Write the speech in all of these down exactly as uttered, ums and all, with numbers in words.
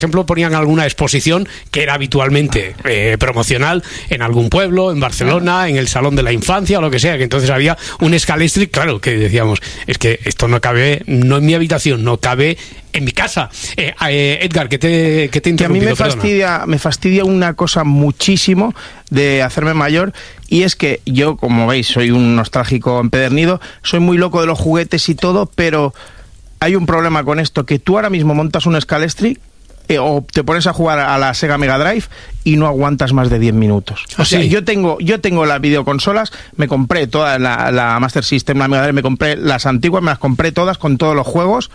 ejemplo, ponían alguna exposición que era habitualmente eh, promocional en algún pueblo, en Barcelona, en el Salón de la Infancia o lo que sea, que entonces había un Scalestri, claro, que decíamos, es que esto no cabe, no en mi habitación, no cabe en mi casa. Eh, eh, Edgar, ¿qué te, qué te he interrumpido? Que a mí me fastidia, me fastidia una cosa muchísimo de hacerme mayor, y es que yo, como veis, soy un nostálgico empedernido, soy muy loco de los juguetes y todo, pero hay un problema con esto, que tú ahora mismo montas un Scalestri eh, o te pones a jugar a la Sega Mega Drive y no aguantas más de diez minutos. O sea, sí. yo tengo yo tengo las videoconsolas, me compré toda la, la Master System, la Mega Drive, me compré las antiguas, me las compré todas con todos los juegos,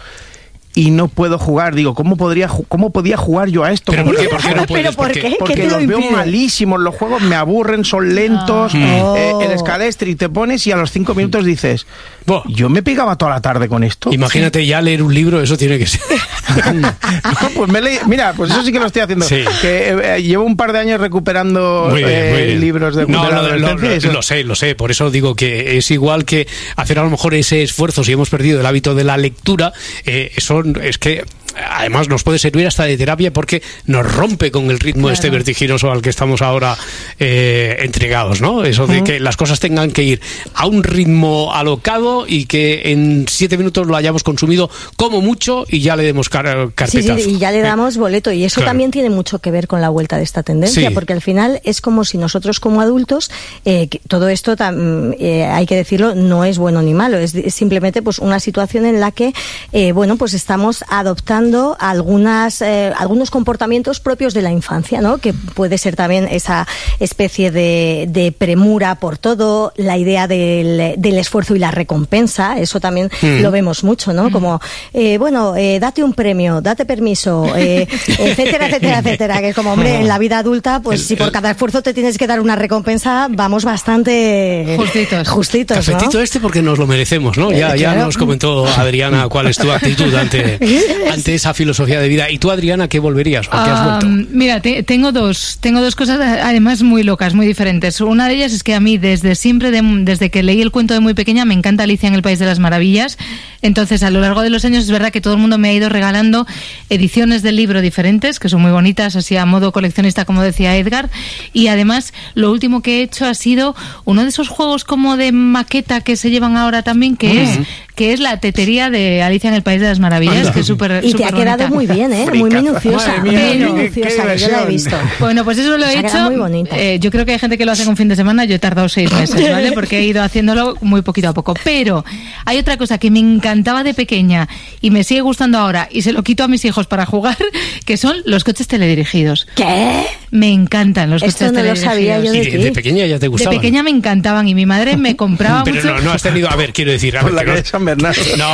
y no puedo jugar. Digo, ¿cómo podría cómo podía jugar yo a esto? ¿Pero por qué? ¿Por qué no puedes? ¿Pero por qué? Porque ¿Qué te los lo veo impide? malísimos, los juegos me aburren, son lentos. No. Eh, Oh. el Scalestri te pones y a los cinco minutos dices, Buah. yo me pegaba toda la tarde con esto. Imagínate ya leer un libro, eso tiene que ser. No, pues me leí, mira, pues eso sí que lo estoy haciendo. Sí. Que eh, llevo un par de años recuperando Muy bien, eh, muy bien. libros de, no, de la lo, adolescencia. lo, y eso. lo sé, lo sé. Por eso digo que es igual que hacer a lo mejor ese esfuerzo si hemos perdido el hábito de la lectura. Eh, eso es que además nos puede servir hasta de terapia porque nos rompe con el ritmo Claro. este vertiginoso al que estamos ahora eh, entregados, ¿no? Eso de que las cosas tengan que ir a un ritmo alocado y que en siete minutos lo hayamos consumido como mucho y ya le demos car- carpetazo. Sí, sí, y ya le damos boleto. Y eso Claro. también tiene mucho que ver con la vuelta de esta tendencia, Sí. porque al final es como si nosotros como adultos, eh, que todo esto, tam- eh, hay que decirlo, no es bueno ni malo, es, es simplemente pues una situación en la que, eh, bueno, pues estamos adoptando algunas eh, algunos comportamientos propios de la infancia, ¿no? Que puede ser también esa especie de, de premura por todo, la idea del, del esfuerzo y la recompensa, eso también Mm. lo vemos mucho, ¿no? Como, eh, bueno, eh, date un premio, date permiso, eh, etcétera, etcétera, etcétera, que es como, hombre, en la vida adulta, pues El- si por el- cada esfuerzo te tienes que dar una recompensa, vamos bastante Justitos. justitos, ¿no? Cafetito este porque nos lo merecemos, ¿no? Ya, Eh, ya claro. nos comentó Adriana cuál es tu actitud ante, ante esa filosofía de vida. ¿Y tú, Adriana, qué volverías? ¿O qué has vuelto? Um, mira, te- tengo dos tengo dos cosas además muy locas, muy diferentes. Una de ellas es que a mí desde siempre, de- desde que leí el cuento de muy pequeña, me encanta Alicia en el País de las Maravillas. Entonces, a lo largo de los años es verdad que todo el mundo me ha ido regalando ediciones del libro diferentes, que son muy bonitas, así a modo coleccionista, como decía Edgar. Y además, lo último que he hecho ha sido uno de esos juegos como de maqueta que se llevan ahora también, que es que es la tetería de Alicia en el País de las Maravillas, Anda. que es súper Y te ha súper quedado bonita. muy bien, ¿eh? Muy Fricaza. minuciosa, Madre mía, muy qué- minuciosa, qué que yo la he diversión. visto. Bueno, pues eso lo O he sea, que hecho. era muy bonita. eh, yo creo que hay gente que lo hace en un fin de semana. Yo he tardado seis meses, ¿vale? Porque he ido haciéndolo muy poquito a poco. Pero hay otra cosa que me encantaba de pequeña y me sigue gustando ahora y se lo quito a mis hijos para jugar, que son los coches teledirigidos. ¿Qué? Me encantan los Esto coches no lo teledirigidos. sabía yo ¿Y de de, ti. de pequeña ya te De gustaban? pequeña me encantaban y mi madre me compraba Pero mucho. no, no has tenido... A ver, quiero decir... A Por ver, la que no- calle San Bernardo. No,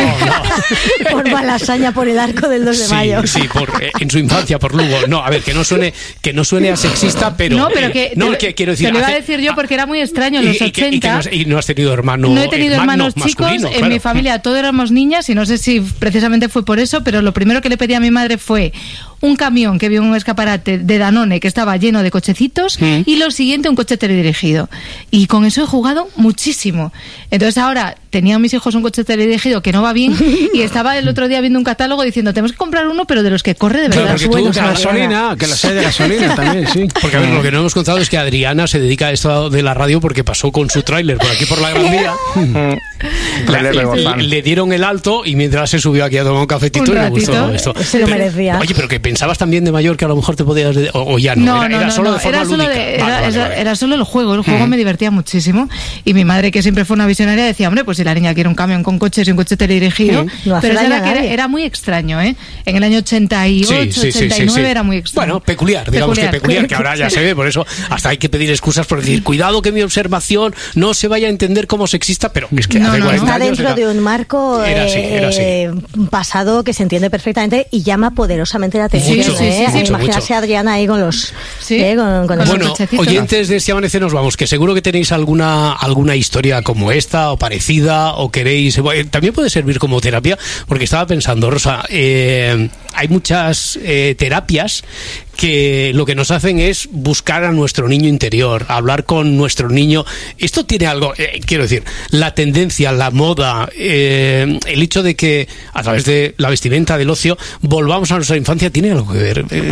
no. Por Malasaña, por el arco del dos de Sí, mayo. sí, por, eh, en su infancia, por Lugo. No, a ver, que no suene, que no suene a sexista, pero... no, pero eh, que, no, te, que quiero decir... te lo iba a hace- decir yo porque era muy extraño en y, los y que- y que ochenta. no, has, y no has tenido hermano... No he tenido hermano hermanos chicos, masculino, en claro. mi familia todos éramos niñas y no sé si precisamente fue por eso, pero lo primero que le pedí a mi madre fue un camión que vio un escaparate de Danone que estaba lleno de cochecitos Mm. y lo siguiente un coche teledirigido. Y con eso he jugado muchísimo. Entonces ahora tenían mis hijos un coche teledirigido que no va bien y estaba el otro día viendo un catálogo diciendo tenemos que comprar uno pero de los que corre de Claro, verdad. porque tú- Bueno, De gasolina, que las hay de gasolina también, sí. Porque a ver, lo que no hemos contado es que Adriana se dedica a esto de la radio porque pasó con su tráiler por aquí por la Gran Vía. Trailer de Le, Gozán. le dieron el alto y mientras se subió aquí a tomar un cafetito Un y le gustó ratito, esto. se lo Pero- merecía. Oye, pero que pensabas también de mayor que a lo mejor te podías... de- o, o ya no, No, era, no, era no, solo no, de forma era solo, lúdica. de- Vale, era, vale, era- vale. era solo el juego, el juego me divertía muchísimo y mi madre, que siempre fue una visionaria, decía, hombre, pues si la niña quiere un camión con coches y un coche teledirigido, Sí, no hace pero es daño verdad a que era, nadie. era muy extraño, ¿eh? En el año ochenta y ocho, Sí, sí, sí, ochenta y nueve sí, sí. era muy extraño. Bueno, peculiar, digamos que peculiar, que ahora ya se ve, por eso hasta hay que pedir excusas por decir, cuidado que mi observación no se vaya a entender como sexista, pero es que No, hace no, no. cuarenta Está años dentro era- de un marco Era así, eh, era así. eh, pasado que se entiende perfectamente y llama poderosamente la atención. Mucho, sí, ¿eh? sí, sí, mucho, Imaginarse mucho. a Adriana ahí con los... Sí, eh, con, con con esos los Bueno, cochecitos. oyentes de Si Amanece nos vamos, que seguro que tenéis alguna alguna historia como esta o parecida ayuda o queréis... También puede servir como terapia, porque estaba pensando, Rosa, eh, hay muchas eh, terapias que lo que nos hacen es buscar a nuestro niño interior, hablar con nuestro niño. Esto tiene algo, eh, quiero decir, la tendencia, la moda, eh, el hecho de que a través de la vestimenta, del ocio, volvamos a nuestra infancia, ¿tiene algo que ver? Eh,